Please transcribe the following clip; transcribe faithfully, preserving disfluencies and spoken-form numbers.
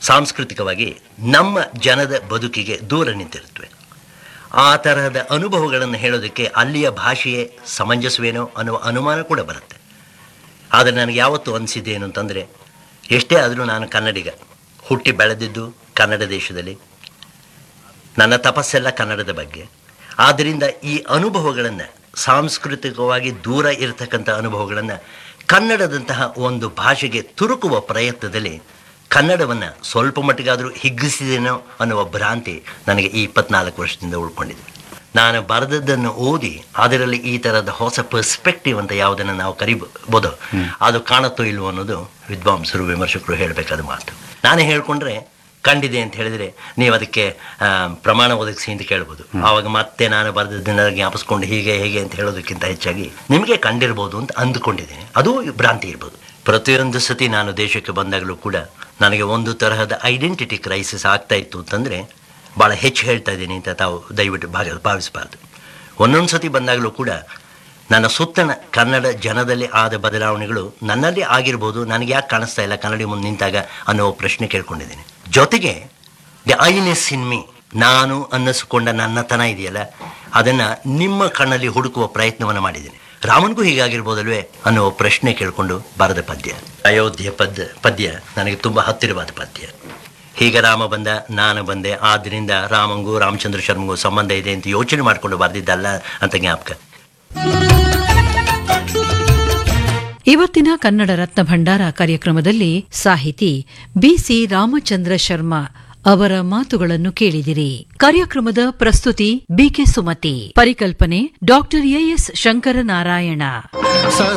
ಸಾಂಸ್ಕೃತಿಕವಾಗಿ ನಮ್ಮ ಜನದ ಬದುಕಿಗೆ ದೂರ ನಿಂತಿರುತ್ತವೆ. ಆ ತರಹದ ಅನುಭವಗಳನ್ನು ಹೇಳೋದಕ್ಕೆ ಅಲ್ಲಿಯ ಭಾಷೆಯೇ ಸಮಂಜಸವೇನೋ ಅನ್ನುವ ಅನುಮಾನ ಕೂಡ ಬರುತ್ತೆ. ಆದರೆ ನನಗೆ ಯಾವತ್ತೂ ಅನಿಸಿದ್ದೆ ಏನು ಅಂತಂದರೆ, ಎಷ್ಟೇ ಆದರೂ ನಾನು ಕನ್ನಡಿಗ, ಹುಟ್ಟಿ ಬೆಳೆದಿದ್ದು ಕನ್ನಡ ದೇಶದಲ್ಲಿ, ನನ್ನ ತಪಸ್ಸೆಲ್ಲ ಕನ್ನಡದ ಬಗ್ಗೆ. ಆದ್ದರಿಂದ ಈ ಅನುಭವಗಳನ್ನು, ಸಾಂಸ್ಕೃತಿಕವಾಗಿ ದೂರ ಇರತಕ್ಕಂಥ ಅನುಭವಗಳನ್ನು ಕನ್ನಡದಂತಹ ಒಂದು ಭಾಷೆಗೆ ತುರುಕುವ ಪ್ರಯತ್ನದಲ್ಲಿ ಕನ್ನಡವನ್ನು ಸ್ವಲ್ಪ ಮಟ್ಟಿಗಾದರೂ ಹಿಗ್ಗಿಸಿದೇನೋ ಅನ್ನುವ ಭ್ರಾಂತಿ ನನಗೆ ಈ ಇಪ್ಪತ್ನಾಲ್ಕು ವರ್ಷದಿಂದ ಉಳ್ಕೊಂಡಿದೆ. ನಾನು ಬರೆದದ್ದನ್ನು ಓದಿ ಅದರಲ್ಲಿ ಈ ಥರದ ಹೊಸ ಪರ್ಸ್ಪೆಕ್ಟಿವ್ ಅಂತ ಯಾವುದನ್ನು ನಾವು ಕರಿಬೋದೋ ಅದು ಕಾಣುತ್ತೋ ಇಲ್ವೋ ಅನ್ನೋದು ವಿದ್ವಾಂಸರು, ವಿಮರ್ಶಕರು ಹೇಳಬೇಕಾದ ಮಾತು. ನಾನೇ ಹೇಳಿಕೊಂಡ್ರೆ ಕಂಡಿದೆ ಅಂತ ಹೇಳಿದರೆ ನೀವು ಅದಕ್ಕೆ ಪ್ರಮಾಣ ಒದಗಿಸಿ ಅಂತ ಕೇಳ್ಬೋದು. ಆವಾಗ ಮತ್ತೆ ನಾನು ಬರೆದದ್ದನ್ನು ಜ್ಞಾಪಿಸ್ಕೊಂಡು ಹೀಗೆ ಹೇಗೆ ಅಂತ ಹೇಳೋದಕ್ಕಿಂತ ಹೆಚ್ಚಾಗಿ ನಿಮಗೆ ಕಂಡಿರ್ಬೋದು ಅಂತ ಅಂದುಕೊಂಡಿದ್ದೇನೆ. ಅದು ಭ್ರಾಂತಿ ಇರ್ಬೋದು. ಪ್ರತಿಯೊಂದು ಸತಿ ನಾನು ದೇಶಕ್ಕೆ ಬಂದಾಗಲೂ ಕೂಡ ನನಗೆ ಒಂದು ತರಹದ ಐಡೆಂಟಿಟಿ ಕ್ರೈಸಿಸ್ ಆಗ್ತಾ ಇತ್ತು ಅಂತಂದರೆ ಭಾಳ ಹೆಚ್ಚು ಹೇಳ್ತಾ ಇದ್ದೀನಿ ಅಂತ ತಾವು ದಯವಿಟ್ಟು ಭಾಗ ಭಾವಿಸಬಾರ್ದು. ಒಂದೊಂದು ಸತಿ ಬಂದಾಗಲೂ ಕೂಡ ನನ್ನ ಸುತ್ತಣ ಕನ್ನಡ ಜನದಲ್ಲಿ ಆದ ಬದಲಾವಣೆಗಳು ನನ್ನಲ್ಲಿ ಆಗಿರ್ಬೋದು, ನನಗೆ ಯಾಕೆ ಕಾಣಿಸ್ತಾ ಇಲ್ಲ ಕನ್ನಡಿ ಮುಂದೆ ನಿಂತಾಗ ಅನ್ನೋ ಪ್ರಶ್ನೆ ಕೇಳ್ಕೊಂಡಿದ್ದೀನಿ. ಜೊತೆಗೆ ದಿ ಐನೆಸ್ ಇನ್ ಮೀ, ನಾನು ಅನ್ನಿಸ್ಕೊಂಡ ನನ್ನತನ ಇದೆಯಲ್ಲ, ಅದನ್ನು ನಿಮ್ಮ ಕಣ್ಣಲ್ಲಿ ಹುಡುಕುವ ಪ್ರಯತ್ನವನ್ನು ಮಾಡಿದ್ದೀನಿ. ರಾಮನ್ಗೂ ಹೀಗಾಗಿರ್ಬೋದಲ್ವೇ ಅನ್ನೋ ಪ್ರಶ್ನೆ ಕೇಳಿಕೊಂಡು ಬರೆದ ಪದ್ಯ ಅಯೋಧ್ಯೆ ಪದ್ಯ ಪದ್ಯ ನನಗೆ ತುಂಬ ಹತ್ತಿರವಾದ ಪದ್ಯ. ಹೀಗೆ ರಾಮ ಬಂದ, ನಾನು ಬಂದೆ, ಆದ್ದರಿಂದ ರಾಮಂಗೂ ರಾಮಚಂದ್ರ ಶರ್ಮಗೂ ಸಂಬಂಧ ಇದೆ ಅಂತ ಯೋಚನೆ ಮಾಡಿಕೊಂಡು ಬರೆದಿದ್ದಲ್ಲ ಅಂತ ಜ್ಞಾಪಕ. ಇವತ್ತಿನ ಕನ್ನಡ ರತ್ನ ಭಂಡಾರ ಕಾರ್ಯಕ್ರಮದಲ್ಲಿ ಸಾಹಿತಿ ಬಿಸಿ ರಾಮಚಂದ್ರ ಶರ್ಮಾ ಅವರ ಮಾತುಗಳನ್ನು ಕೇಳಿದಿರಿ. ಕಾರ್ಯಕ್ರಮದ ಪ್ರಸ್ತುತಿ ಬಿಕೆ ಸುಮತಿ, ಪರಿಕಲ್ಪನೆ ಡಾಕ್ಟರ್ ಎಎಸ್ ಶಂಕರನಾರಾಯಣ.